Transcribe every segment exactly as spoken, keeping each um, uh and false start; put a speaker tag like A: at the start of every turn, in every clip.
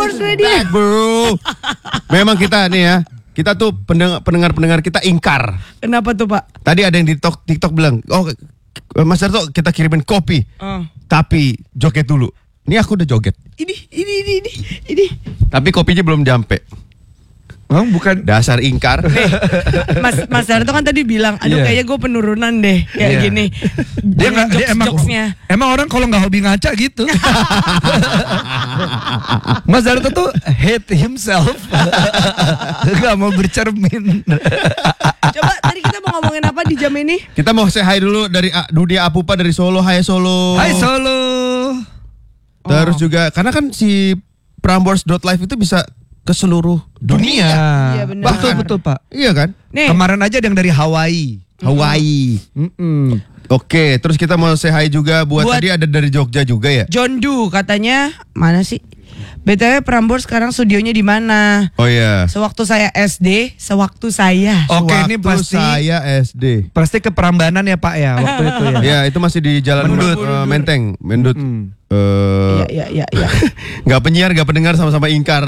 A: Prambors Radio.
B: Back, bro. Memang kita nih ya, kita tuh pendengar-pendengar kita ingkar.
A: Kenapa tuh Pak?
B: Tadi ada yang di TikTok, TikTok bilang, oh Mas Darto kita kirimin kopi,
A: Oh.
B: tapi joget dulu. Ini aku udah joget.
A: Ini, ini, ini, ini, ini.
B: Tapi kopinya belum nyampe.
C: Oh, bukan.
B: Dasar ingkar.
A: Mas Mas Darto kan tadi bilang, aduh
C: Iya.
A: kayaknya gue penurunan deh kayak
C: Iya.
A: gini.
C: Dia nggak, dia emang,
A: Jokes-jokesnya.
C: emang orang kalau nggak hobi ngaca gitu. Mas Darto tuh hate himself, nggak mau bercermin.
A: Coba tadi kita mau ngomongin apa di jam ini?
B: Kita mau say hi dulu dari A- Dunia Apupa dari Solo. Hai Solo.
C: Hai Solo.
B: Terus juga karena kan si Prambors dot live itu bisa ke seluruh dunia.
A: Iya, benar.
C: Betul betul Pak.
B: Iya kan?
A: Nih,
C: Kemarin aja ada yang dari Hawaii.
B: Hawaii.
C: Mm-mm.
B: Oke, terus kita mau say hi juga buat,
A: Buat-
B: tadi ada dari Jogja juga ya.
A: John Du katanya mana sih? B T W Prambors sekarang studionya di mana?
B: Oh iya.
A: Sewaktu saya S D, sewaktu saya.
C: Oke, ini
B: Sewaktu
C: pasti
B: saya S D.
C: pasti ke Prambanan ya Pak ya waktu itu ya.
B: Ya, itu masih di Jalan
C: Mendut.
B: eh, Menteng, Mendut.
C: Hmm.
B: Eh,
A: Iya, iya, iya, iya.
B: nggak penyiar, nggak pendengar, sama-sama ingkar.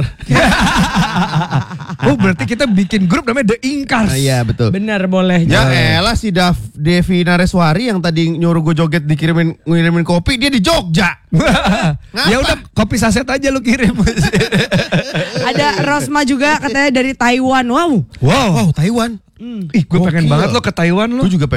C: Oh berarti kita bikin grup namanya The Inkars.
B: Nah, iya betul.
A: Benar boleh.
B: Ya elah si Dav, Devi Nareswari yang tadi nyuruh gue joget dikirimin ngirimin kopi, dia di Jogja.
C: Ya udah kopi saset aja lu kirim.
A: Ada Rosma juga katanya dari Taiwan. Wow.
C: Wow.
B: Wow, Taiwan.
C: Ih gue pengen
B: Gokil.
C: banget lo ke Taiwan lo.
B: Gue juga pengen.